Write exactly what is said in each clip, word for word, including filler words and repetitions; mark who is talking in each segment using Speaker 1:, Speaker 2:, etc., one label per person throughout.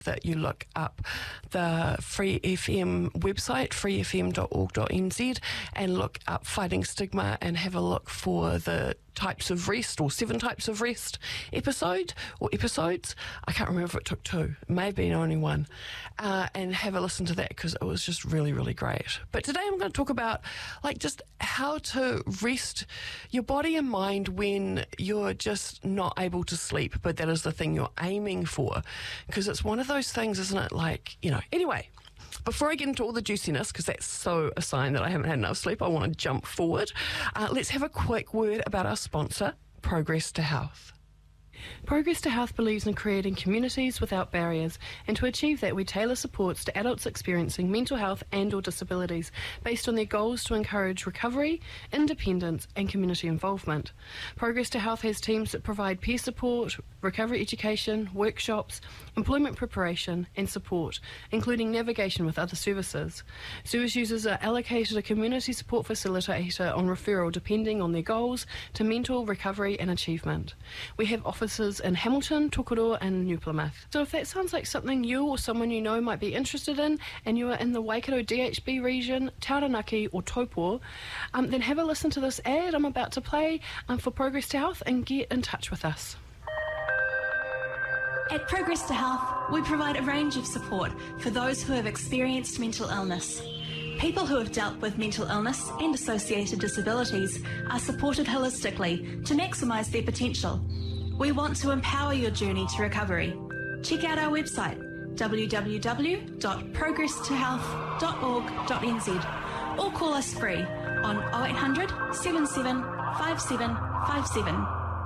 Speaker 1: that you look up the Free F M website, free f m dot org dot n z, and look up Fighting Stigma and have a look for the types of rest, or seven types of rest episode or episodes. I can't remember if it took two. It may have been only one. Uh, and have a listen to that because it was just really, really great. But today I'm going to talk about like just how to rest your body and mind when you're just not able to sleep, but that is the thing you're aiming for. Because it's one of those things, isn't it? Like, you know, anyway. Before I get into all the juiciness, because that's so a sign that I haven't had enough sleep, I want to jump forward. Uh, let's have a quick word about our sponsor, Progress to Health. Progress to Health believes in creating communities without barriers, and to achieve that we tailor supports to adults experiencing mental health and or disabilities based on their goals to encourage recovery, independence and community involvement. Progress to Health has teams that provide peer support, recovery education, workshops, employment preparation and support, including navigation with other services. Service users are allocated a community support facilitator on referral depending on their goals to mental recovery and achievement. We have offices in Hamilton, Tokoroa and New Plymouth. So if that sounds like something you or someone you know might be interested in, and you are in the Waikato D H B region, Taranaki or Taupo, um, then have a listen to this ad I'm about to play um, for Progress to Health and get in touch with us.
Speaker 2: At Progress to Health, we provide a range of support for those who have experienced mental illness. People who have dealt with mental illness and associated disabilities are supported holistically to maximise their potential. We want to empower your journey to recovery. Check out our website, w w w dot progress to health dot org dot n z, or call us free on oh eight hundred, seven seven five seven five seven.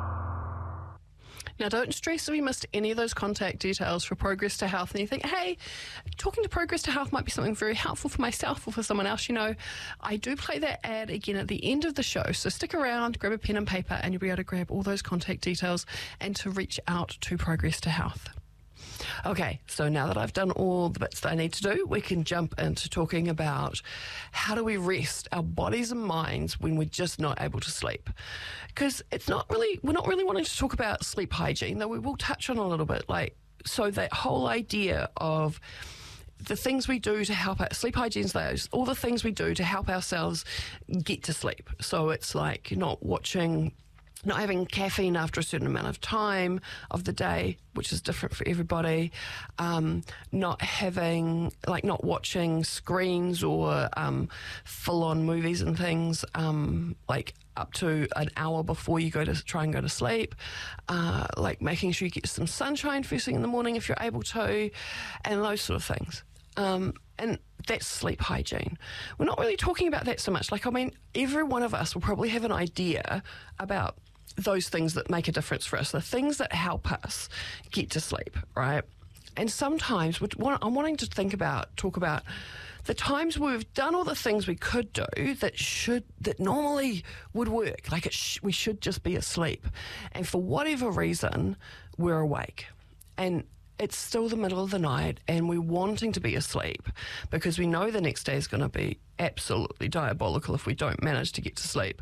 Speaker 1: Now, don't stress if you missed any of those contact details for Progress to Health and you think, hey, talking to Progress to Health might be something very helpful for myself or for someone else. You know, I do play that ad again at the end of the show, so stick around, grab a pen and paper, and you'll be able to grab all those contact details and to reach out to Progress to Health. Okay, so now that I've done all the bits that I need to do, we can jump into talking about how do we rest our bodies and minds when we're just not able to sleep. Because it's not really, we're not really wanting to talk about sleep hygiene, though we will touch on a little bit. Like, so that whole idea of the things we do to help our sleep hygiene's those, all the things we do to help ourselves get to sleep. So it's like not watching not having caffeine after a certain amount of time of the day, which is different for everybody, um, not having, like not watching screens or um, full-on movies and things, um, like up to an hour before you go to try and go to sleep, uh, like making sure you get some sunshine first thing in the morning if you're able to, and those sort of things. Um, and that's sleep hygiene. We're not really talking about that so much. Like, I mean, every one of us will probably have an idea about those things that make a difference for us, the things that help us get to sleep, right? And sometimes I'm wanting to think about, talk about the times where we've done all the things we could do that should, that normally would work, like it sh- we should just be asleep. And for whatever reason, we're awake. And it's still the middle of the night and we're wanting to be asleep because we know the next day is going to be absolutely diabolical if we don't manage to get to sleep.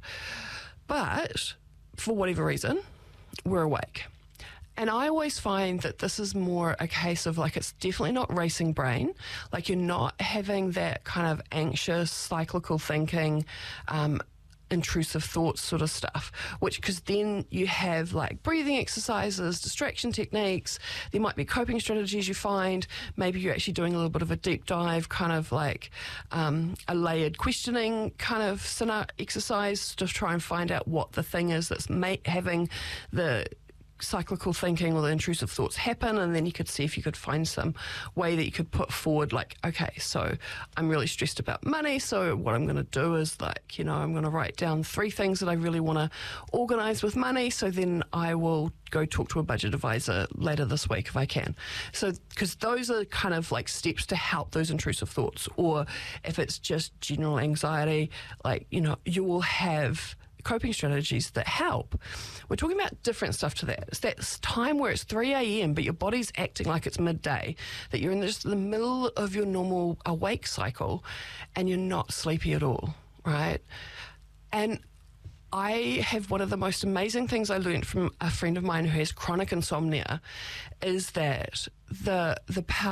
Speaker 1: But for whatever reason, we're awake. And I always find that this is more a case of like, it's definitely not racing brain. Like you're not having that kind of anxious, cyclical thinking, um, intrusive thoughts sort of stuff, which, because then you have like breathing exercises, distraction techniques, there might be coping strategies you find, maybe you're actually doing a little bit of a deep dive, kind of like um, a layered questioning kind of scenario exercise to try and find out what the thing is that's ma- having the cyclical thinking or the intrusive thoughts happen, and then you could see if you could find some way that you could put forward like, okay, so I'm really stressed about money, so what I'm going to do is like, you know, I'm going to write down three things that I really want to organise with money, so then I will go talk to a budget advisor later this week if I can. So, because those are kind of like steps to help those intrusive thoughts. Or if it's just general anxiety, like, you know, you will have coping strategies that help. We're talking about different stuff to that. It's that time where it's three a.m. but your body's acting like it's midday, that you're in just the middle of your normal awake cycle and you're not sleepy at all, right? And I have one of the most amazing things I learned from a friend of mine who has chronic insomnia is that the the power